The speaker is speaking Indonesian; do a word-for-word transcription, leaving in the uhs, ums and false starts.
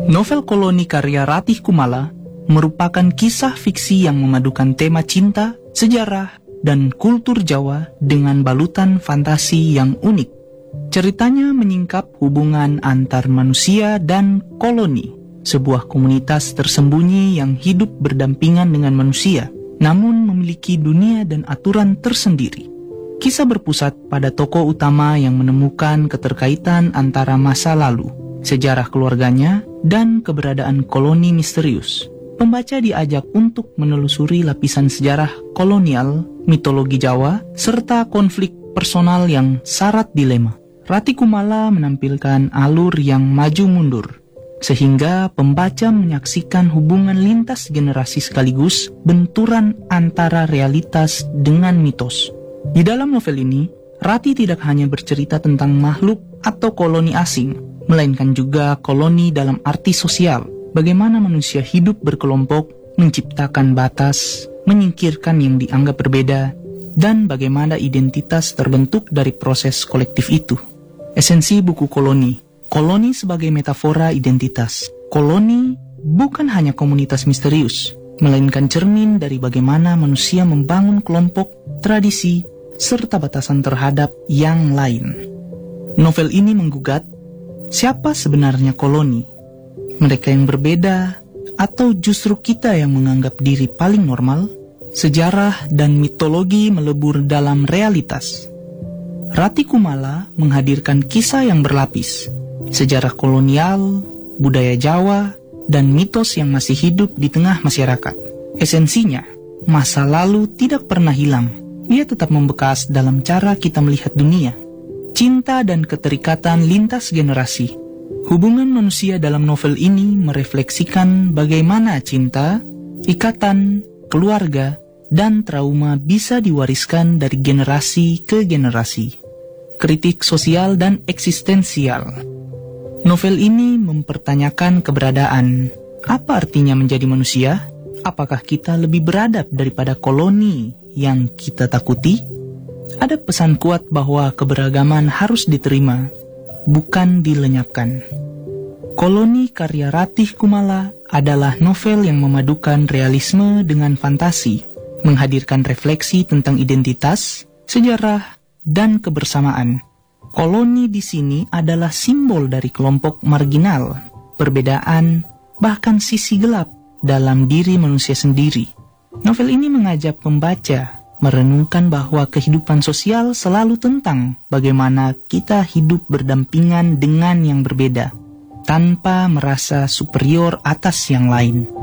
Novel Koloni karya Ratih Kumala merupakan kisah fiksi yang memadukan tema cinta, sejarah, dan kultur Jawa dengan balutan fantasi yang unik. Ceritanya menyingkap hubungan antar manusia dan koloni, sebuah komunitas tersembunyi yang hidup berdampingan dengan manusia, namun memiliki dunia dan aturan tersendiri. Kisah berpusat pada tokoh utama yang menemukan keterkaitan antara masa lalu, sejarah keluarganya, dan keberadaan koloni misterius. Pembaca diajak untuk menelusuri lapisan sejarah kolonial, mitologi Jawa, serta konflik personal yang syarat dilema. Ratih Kumala menampilkan alur yang maju mundur, sehingga pembaca menyaksikan hubungan lintas generasi sekaligus benturan antara realitas dengan mitos. Di dalam novel ini, Ratih tidak hanya bercerita tentang makhluk atau koloni asing, melainkan juga koloni dalam arti sosial. Bagaimana manusia hidup berkelompok, menciptakan batas, menyingkirkan yang dianggap berbeda, dan bagaimana identitas terbentuk dari proses kolektif itu. Esensi buku Koloni. Koloni sebagai metafora identitas. Koloni bukan hanya komunitas misterius, melainkan cermin dari bagaimana manusia membangun kelompok, tradisi, serta batasan terhadap yang lain. Novel ini menggugat, siapa sebenarnya koloni? Mereka yang berbeda, atau justru kita yang menganggap diri paling normal? Sejarah dan mitologi melebur dalam realitas. Ratih Kumala menghadirkan kisah yang berlapis, sejarah kolonial, budaya Jawa, dan mitos yang masih hidup di tengah masyarakat. Esensinya, masa lalu tidak pernah hilang. Ia tetap membekas dalam cara kita melihat dunia. Cinta dan keterikatan lintas generasi. Hubungan manusia dalam novel ini merefleksikan bagaimana cinta, ikatan, keluarga, dan trauma bisa diwariskan dari generasi ke generasi. Kritik sosial dan eksistensial. Novel ini mempertanyakan keberadaan. Apa artinya menjadi manusia? Apakah kita lebih beradab daripada koloni yang kita takuti? Ada pesan kuat bahwa keberagaman harus diterima, bukan dilenyapkan. Koloni karya Ratih Kumala adalah novel yang memadukan realisme dengan fantasi, menghadirkan refleksi tentang identitas, sejarah, dan kebersamaan. Koloni di sini adalah simbol dari kelompok marginal, perbedaan, bahkan sisi gelap dalam diri manusia sendiri. Novel ini mengajak pembaca merenungkan bahwa kehidupan sosial selalu tentang bagaimana kita hidup berdampingan dengan yang berbeda, tanpa merasa superior atas yang lain.